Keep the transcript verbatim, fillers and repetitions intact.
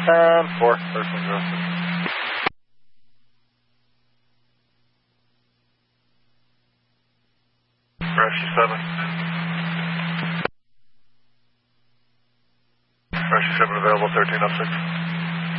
Um, four, first one zero six. Rescue seven. Rescue seven available, thirteen oh six.